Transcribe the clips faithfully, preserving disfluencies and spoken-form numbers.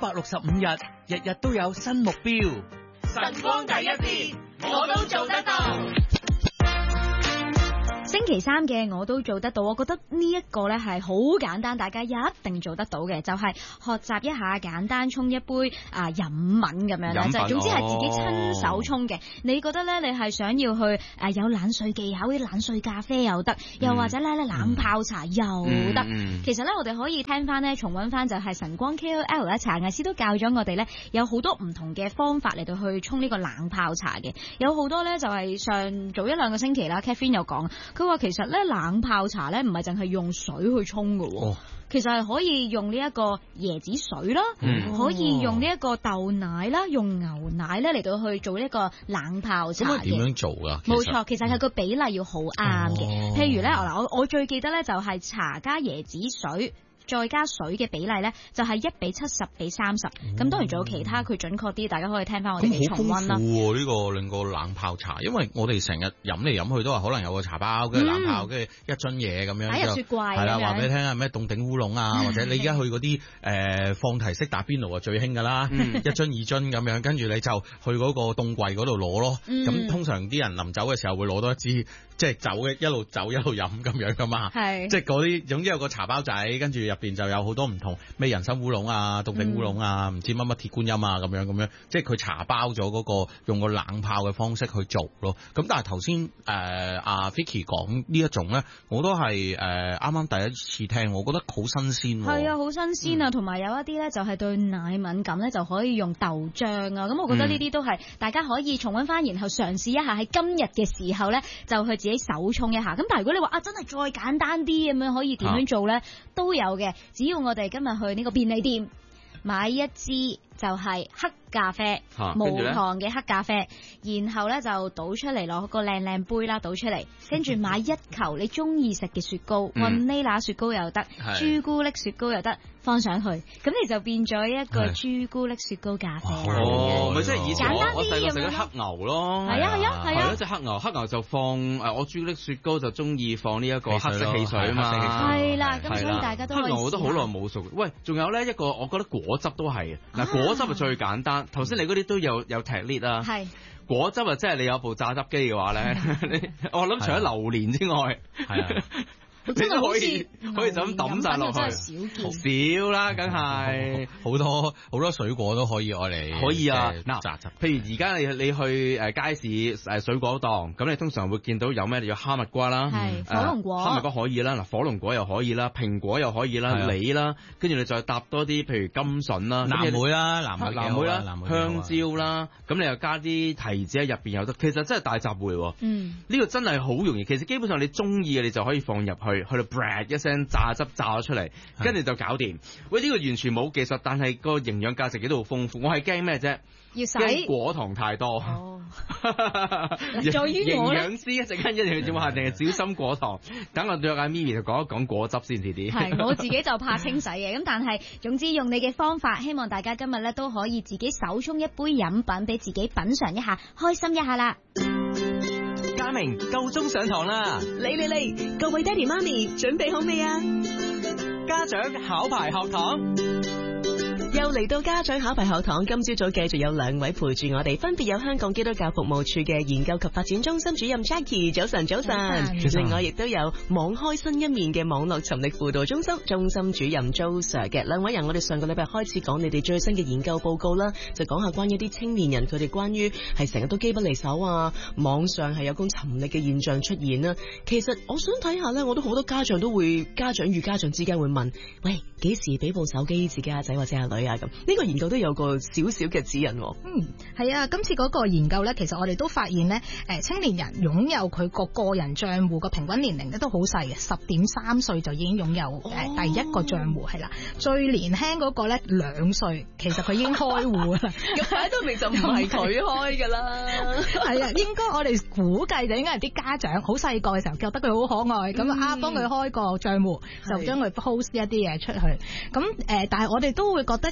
百六十五日，日日都有新目標。 晨光第一線，我都做得到。 星期三嘅我都做得到，我覺得呢一個呢係好簡單，大家一定做得到嘅，就係、是、學習一下簡單沖一杯啊飲品咁樣啦，就係總之係自己親手沖嘅。你覺得呢？你係想要去誒、啊、有冷水技巧，啲冷水咖啡又得，又或者咧冷泡茶又得。嗯、其實呢，我哋可以聽翻呢，重溫翻就係晨光 K O L 咧，茶藝師都教咗我哋呢，有好多唔同嘅方法嚟到去沖呢個冷泡茶嘅，有好多呢，就係上早一兩個星期啦 Catherine 又講。佢話其實咧冷泡茶咧唔係淨係用水去沖㗎喎，哦、其實係可以用呢一個椰子水啦，嗯、可以用呢一個豆奶啦，用牛奶咧嚟到去做呢一個冷泡茶嘅。 點樣做㗎？ 冇錯，其實係個比例要好啱嘅。哦、譬如咧，嗱我我最記得咧就係茶加椰子水。再加水嘅比例咧，就係一比七十比三十。咁當然仲有其他，佢準確啲，大家可以聽翻我哋嘅重溫啦。 咁好豐富喎，呢個令個冷泡茶，因為我哋成日飲嚟飲去都話可能有個茶包，跟住冷泡，跟住一樽嘢咁樣。 喺入雪櫃。 係啦，話俾你聽啊，咩凍頂烏龍啊，或者你而家去嗰啲誒放題式打邊爐啊，最興㗎啦，一樽二樽咁樣，跟住你就去嗰個凍櫃嗰度攞咯。咁通常啲人臨走嘅時候會攞多一支，即係走嘅一路走一路飲咁樣㗎嘛。係。即係嗰啲總之有個茶包仔，跟住入邊就有好多唔同咩人參烏龍啊、凍頂烏龍啊、唔、嗯、知乜乜鐵觀音啊咁樣咁樣，即係佢茶包咗嗰、嗰個用個冷泡嘅方式去做咯。咁但係頭先誒阿 Vicky 講呢一種咧，我都係誒啱啱第一次聽，我覺得好新鮮。 係啊，好新鮮啊，同埋、嗯、有一啲咧就係對奶敏感咧就可以用豆漿啊。咁我覺得呢啲都係大家可以重溫翻，然後嘗試一下喺今日嘅時候咧就去自己手沖一下。咁但係如果你話啊真係再簡單啲咁樣可以點樣做咧，啊、都有嘅。只要我哋今日去呢個便利店買一支就係黑咖啡，啊、無糖嘅黑咖啡，然後咧就倒出嚟，攞個靚靚杯啦，倒出嚟，跟住買一球你中意食嘅雪糕，雲呢拿雪糕又得，朱古力雪糕又得，放上去，咁你就變咗一個朱古力雪糕咖啡啦。 哦，咪即係以前我我細個食啲黑牛咯， 係啊係啊係啊， 一隻黑牛，黑牛就放誒我朱古力雪糕就中意放呢一個黑色汽水啊嘛， 係啦，咁所以大家都黑牛我都好耐冇熟。喂，仲有咧一個，我覺得果汁都係嗱，果汁係最簡單。頭先你嗰啲都有有踢裂啦，係果汁啊，即係你有部榨汁機嘅話咧，你我諗除咗榴蓮之外，係啊。你都可以可以就咁抌晒落去，少啦，梗係好多好多水果都可以愛嚟， 可以啊。嗱，譬如而家你你去誒街市誒水果檔，咁你通常會見到有咩？有哈密瓜啦， 係火龍果， 哈密瓜可以啦，嗱火龍果又可以啦，蘋果又可以啦，梨啦，跟住你再搭多啲，譬如甘筍啦， 藍莓啦，藍莓藍莓啦，香蕉啦，咁你又加啲提子喺入邊又得，其實真係大集會。嗯，呢個真係好容易，其實基本上你中意嘅你就可以放入去。去到 brad 一聲榨汁榨咗出嚟，跟住就搞掂。喂，呢、這個完全冇技術，但係個營養價值幾度好豐富。我係驚咩啫？ 要洗驚果糖太多。哦， 在於我咧， 營養師一陣間一定要做下，定係小心果糖。等我約阿咪咪就講一講果汁先至啲。 係，我自己就怕清洗嘅。咁但係總之用你嘅方法，希望大家今日咧都可以自己手沖一杯飲品，俾自己品嚐一下，開心一下啦。 家明夠鐘上堂啦！嚟嚟嚟，各位爹哋媽咪準備好未啊？家長考牌學堂。又嚟到家長考牌學堂，今朝早繼續有兩位陪住我哋，分別有香港基督教服務處嘅研究及發展中心主任 Jackie， 早晨早晨。另外亦都有網開新一面嘅網絡尋力輔導中心中心主任 Jo Sir 嘅兩位人。我哋上個禮拜開始講你哋最新嘅研究報告啦，就講下關於啲青年人佢哋關於係成日都機不離手啊，網上係有咁尋力嘅現象出現啦。其實我想睇下呢，我都好多家長都會，家長與家長之間會問，喂，幾時俾部手機自己阿仔或者阿女啊？咁呢個研究都有個少少嘅指引。 嗯，係啊，今次嗰個研究呢，其實我哋都發現呢，誒，青年人擁有佢個個人賬戶個平均年齡咧都好細嘅，十點三歲就已經擁有誒、呃、第一個賬戶係啦。最年輕嗰個咧兩歲，其實佢已經開戶啦。 咁擺到明就唔係佢開噶啦。 係啊，應該我哋估計就應該係啲家長好細個嘅時候覺得佢好可愛，咁、嗯、啊幫佢開個賬戶，就將佢 post 一啲嘢出去。咁誒、呃，但係我哋都會覺得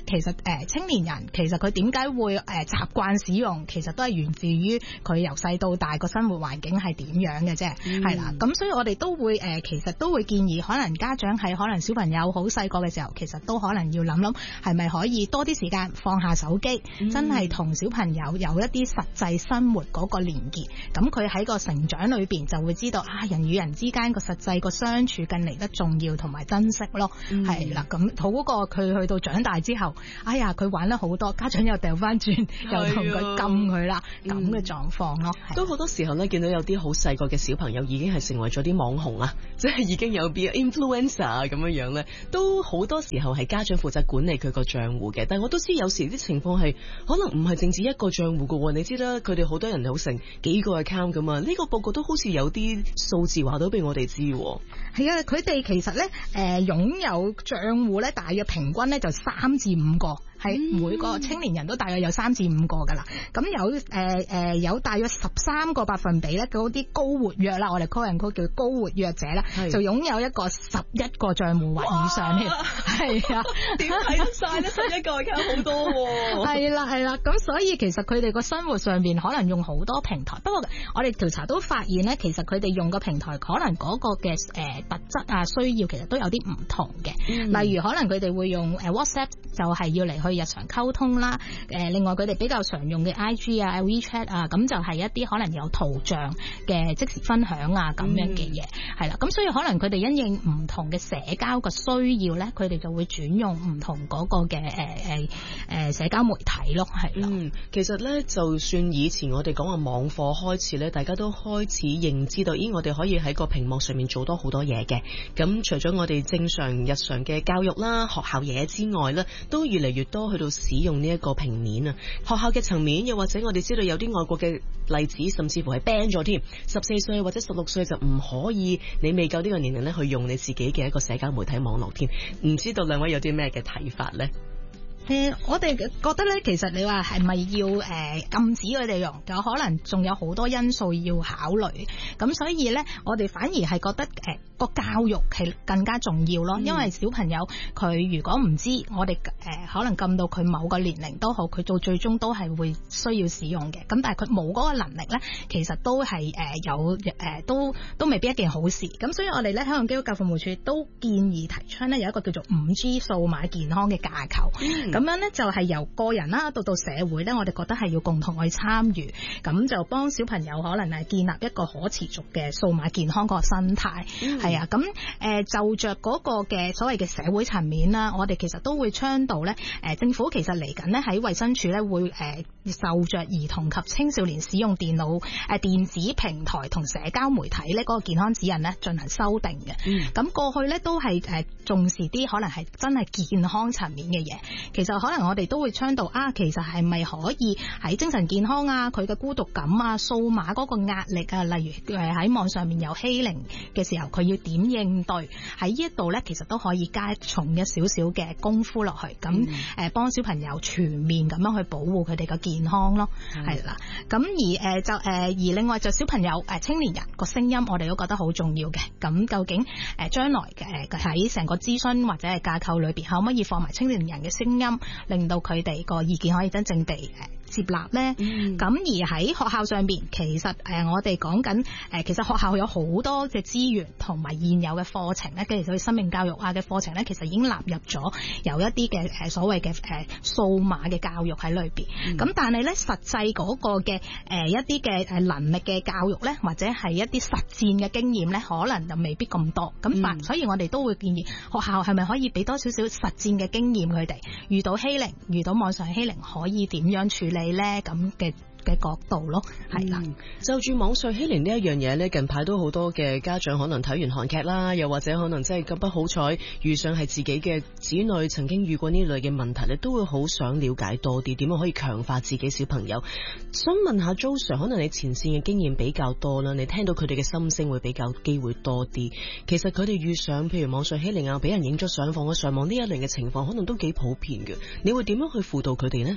其實誒、呃、青年人其實佢點解會誒、呃、習慣使用，其實都係源自於佢由細到大個生活環境係點樣嘅啫，係啦、嗯。咁所以我哋都會誒、呃，其實都會建議，可能家長喺可能小朋友好細個嘅時候，其實都可能要諗諗，係咪可以多啲時間放下手機，嗯、真係同小朋友有一啲實際生活嗰個連結。咁佢喺個成長裏邊就會知道啊，人與人之間個實際個相處更嚟得重要同埋珍惜咯。係啦、嗯，咁好過佢去到長大之後，哎呀佢玩得好多，家長又掉翻轉，又同佢禁佢啦，咁嘅、嗯、狀況咯。 都好多時候咧，見到有啲好細個嘅小朋友已經係成為咗啲網紅啊，即係已經有啲 influencer 啊咁樣樣咧，都好多時候係家長負責管理佢個賬戶嘅。但係我都知有時啲情況係可能唔係淨止一個賬戶噶，你知啦，佢哋好多人有成幾個 account 噶嘛。呢、這個報告都好似有啲數字話到俾我哋知。 係啊，佢哋其實咧誒擁有賬戶咧，大約平均咧就三至五個。係每個青年人都大約有三至五個噶啦，咁有誒誒、呃、有大約十三個百分比咧，嗰啲高活躍啦，我哋 call 人 call 叫高活躍者啦，是就擁有一個十一個賬戶或以上添，係啊， 點睇得晒咧？十一個而家好多喎， 係啦係啦，咁所以其實佢哋個生活上邊可能用好多平台，不過我哋調查都發現咧，其實佢哋用個平台可能嗰個嘅誒、呃、特質啊需要，其實都有啲唔同嘅，嗯、例如可能佢哋會用誒 WhatsApp 就係要嚟去日常溝通啦，誒，另外佢哋比較常用嘅 I G 啊、WeChat 啊，咁就係一啲可能有圖像嘅即時分享啊咁樣嘅嘢，係啦、嗯，咁所以可能佢哋因應唔同嘅社交嘅需要咧，佢哋就會轉用唔同嗰個嘅誒誒誒社交媒體咯，係啦。 嗯，其實咧，就算以前我哋講話網課開始咧，大家都開始認知到，咦，我哋可以喺個屏幕上面做多好多嘢嘅。咁除咗我哋正常日常嘅教育啦、學校嘢之外咧，都越嚟越多去到使用呢一個平面啊，學校嘅層面，又或者我哋知道有啲外國嘅例子，甚至乎係 ban 咗添，十四歲或者十六歲就唔可以，你未夠呢個年齡咧去用你自己嘅一個社交媒體網絡添。唔知道兩位有啲咩嘅睇法呢？ 誒、呃，我哋覺得咧，其實你話係咪要誒、呃、禁止佢哋用，有可能仲有好多因素要考慮。咁所以咧，我哋反而係覺得誒個、呃、教育係更加重要咯。嗯、因為小朋友佢如果唔知，我哋誒、呃、可能禁到佢某個年齡都好，佢到最終都係會需要使用嘅。咁但係佢冇嗰個能力咧，其實都係誒、呃、有誒、呃、都都未必一件好事。咁所以我哋咧，香港基督教服務處都建議提倡咧有一個叫做五 G 數碼健康嘅架構。嗯咁樣咧就係由個人啦到到社會咧，我哋覺得係要共同去參與，咁就幫小朋友可能係建立一個可持續嘅數碼健康個生態，係、嗯、啊，咁誒、呃、就着嗰個嘅所謂嘅社會層面啦，我哋其實都會倡導咧，誒、呃、政府其實嚟緊咧喺衛生署咧會誒、呃、就着兒童及青少年使用電腦誒、呃、電子平台同社交媒體咧嗰個健康指引咧進行修訂嘅，咁、嗯、過去咧都係誒、呃、重視啲可能係真係健康層面嘅嘢。其實可能我哋都會倡導啊，其實係咪可以喺精神健康啊、佢嘅孤獨感啊、數碼嗰個壓力啊，例如誒喺網上面有欺凌嘅時候，佢要點應對？喺呢一度咧，其實都可以加重一少少嘅功夫落去，咁誒幫小朋友全面咁樣去保護佢哋嘅健康咯，係啦、嗯。咁而誒就誒而另外就小朋友誒青年人個聲音，我哋都覺得好重要嘅。咁究竟誒將來嘅誒喺成個諮詢或者係架構裏邊，可唔可以放埋青年人嘅聲音？令到佢哋個意見可以真正地誒接納咧，咁、嗯、而喺學校上邊，其實誒我哋講緊誒，其實學校有好多嘅資源同埋現有嘅課程咧，譬如佢生命教育啊嘅課程咧，其實已經納入咗有一啲嘅誒所謂嘅誒數碼嘅教育喺裏邊。咁、嗯、但係咧實際嗰個嘅誒一啲嘅誒能力嘅教育咧，或者係一啲實戰嘅經驗咧，可能就未必咁多。咁但、嗯、所以我哋都會建議學校係咪可以俾多少少實戰嘅經驗佢哋，遇到欺凌、遇到網上欺凌可以點樣處理咧？咁嘅嘅角度咯，係啦、嗯。 就住網上欺凌呢一樣嘢咧，近排都好多嘅家長可能睇完韓劇啦，又或者可能真係咁不好彩遇上係自己嘅子女曾經遇過呢類嘅問題咧，都會好想了解多啲，點樣可以強化自己小朋友。想問下 Jo Sir，可能你前線嘅經驗比較多啦，你聽到佢哋嘅心聲會比較機會多啲。其實佢哋遇上譬如網上欺凌啊，俾人影咗相放咗上網呢一類嘅情況，可能都幾普遍嘅。你會點樣去輔導佢哋呢？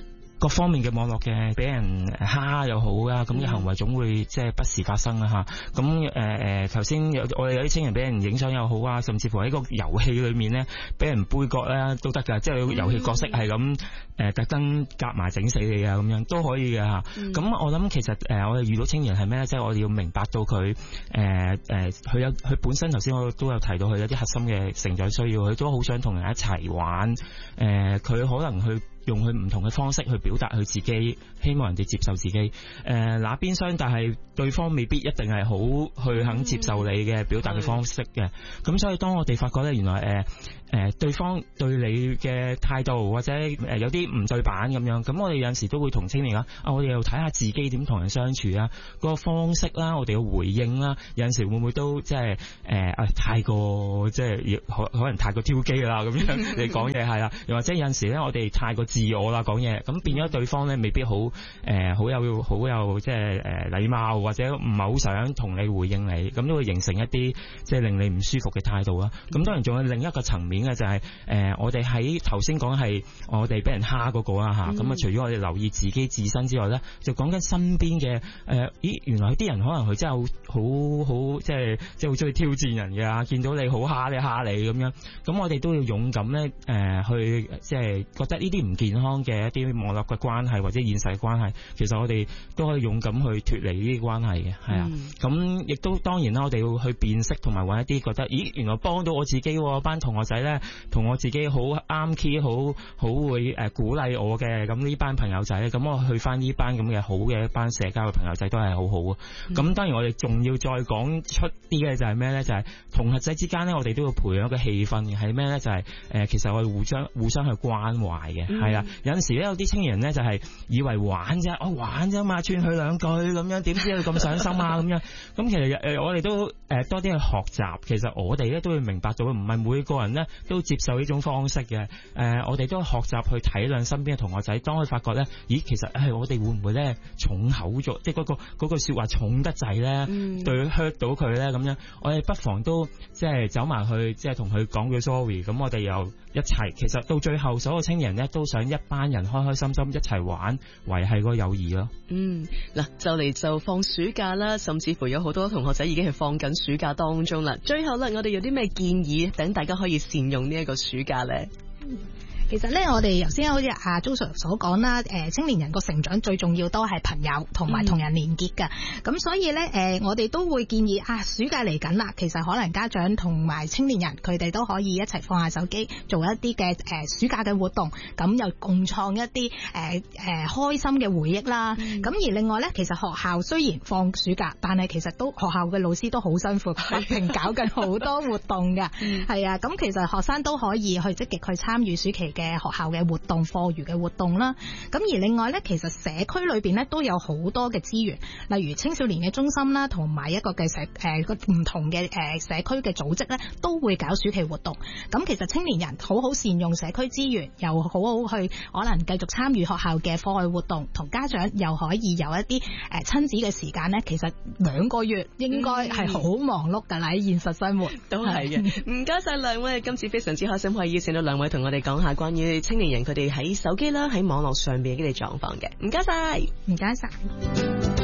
各方面嘅網絡嘅俾人蝦又好啊，咁嘅行為總會即係不時發生啊嚇。咁誒誒頭先有我哋有啲青年俾人影相又好啊，甚至乎喺個遊戲裏面咧俾人杯葛咧都得㗎，即係遊戲角色係咁誒特登夾埋整死你啊咁樣都可以嘅嚇。咁、嗯、我諗其實誒我哋遇到青年係咩咧？即係我哋要明白到佢誒誒佢有佢本身頭先我都有提到佢有啲核心嘅成長需要，佢都好想同人一齊玩誒，佢、呃、可能去用佢唔同嘅方式去表達佢自己，希望人哋接受自己。誒、呃，那邊廂，但係對方未必一定係好去肯接受你嘅表達嘅方式嘅。咁、嗯、所以當我哋發覺咧，原來誒誒、呃、對方對你嘅態度或者誒有啲唔對版咁樣，咁我哋有陣時都會同青年啊，我哋又睇下自己點同人相處啊，嗰個方式啦，我哋嘅回應啦，有陣時會唔會都即係誒啊太過即係可可能太過挑機啦咁樣你講嘢係啦，又或者有陣時咧我哋太過自我啦講嘢，咁變咗對方咧未必好誒好有好有即係誒禮貌，或者唔係好想同你回應你，咁都會形成一啲即係令你唔舒服嘅態度啦。咁當然仲有另一個層面嘅就係、是、誒、呃、我哋喺頭先講係我哋俾人蝦嗰個啦嚇，咁啊、嗯、除咗我哋留意自己自身之外咧，就講緊身邊嘅誒、呃、咦原來有啲人可能佢真係好好好即係即係好中意挑戰人嘅，見到你好蝦你蝦你咁樣，咁我哋都要勇敢咧誒、呃、去即係覺得呢啲唔健康嘅一啲網絡嘅關係或者現實嘅關係，其實我哋都可以勇敢去脫離呢啲關係嘅，係啊，咁亦、嗯、都當然啦，我哋要去辨識同埋揾一啲覺得，咦，原來幫到我自己班同學仔咧，同我自己好啱 key， 好好會誒鼓勵我嘅，咁呢班朋友仔，咁我去翻呢班咁嘅好嘅一班社交嘅朋友仔都係好好啊。咁、嗯、當然我哋仲要再講出啲嘅就係咩咧？就係、是、同學仔之間咧，我哋都要培養一個氣氛嘅，係咩咧？就係、是、誒，其實我哋互相互相去關懷嘅，係啦、嗯。有陣時咧，有啲青年人咧就係以為玩啫，我、哦、玩啫嘛，串佢兩句咁樣，點知佢咁上心啊咁樣。咁其實誒，我哋都誒多啲去學習。其實我哋咧都會明白到，唔係每個人咧都接受呢種方式嘅。誒，我哋都學習去體諒身邊嘅同學仔。當佢發覺咧，咦，其實誒我哋會唔會咧重口咗，即係嗰個嗰句説話重得滯咧，嗯、對 hurt 到佢咧咁樣。我哋不妨都即係走埋去，即係同佢講句 sorry。咁我哋又一齊。其實到最後，所有青年人咧都想一班人開開心心一齊玩，維繫個友誼咯。嗯，嗱，就嚟就放暑假啦，甚至乎有好多同學仔已經係放緊暑假當中啦。最後咧，我哋有啲咩建議，等大家可以善用呢一個暑假咧？嗯其實咧，我哋頭先好似阿 Jo Sir 所講啦，誒，青年人個成長最重要都係朋友同埋同人連結㗎。咁、嗯、所以咧，誒，我哋都會建議啊，暑假嚟緊啦，其實可能家長同埋青年人佢哋都可以一齊放下手機，做一啲嘅誒暑假嘅活動，咁又共創一啲誒誒開心嘅回憶啦。咁、嗯、而另外咧，其實學校雖然放暑假，但係其實都學校嘅老師都好辛苦，不停搞緊好多活動㗎。係、嗯、啊，咁其實學生都可以去積極去參與暑期嘅學校嘅活動、課餘嘅活動啦。咁而另外咧，其實社區裏邊咧都有好多嘅資源，例如青少年嘅中心啦，同埋一個嘅社誒個唔同嘅誒社區嘅組織咧，都會搞暑期活動。咁其實青年人好好善用社區資源，又好好去可能繼續參與學校嘅課外活動，同家長又可以有一啲誒親子嘅時間咧。其實兩個月應該係好忙碌㗎啦，喺現實生活都係嘅。唔該晒兩位，今次非常之開心可以邀請到兩位同我哋講下關於青年人佢哋喺手機啦、喺網絡上邊嘅啲狀況嘅，唔該晒，唔該晒。